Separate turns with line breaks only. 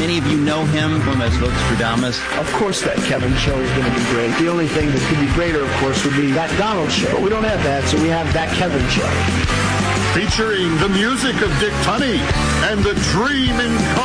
Many of you know him from as Nostradamus.
Of course that Kevin show is going to be great. The only thing that could be greater, of course, would be that Donald show. But we don't have that, so we have that Kevin show.
Featuring the music of Dick Tunney and the Dream in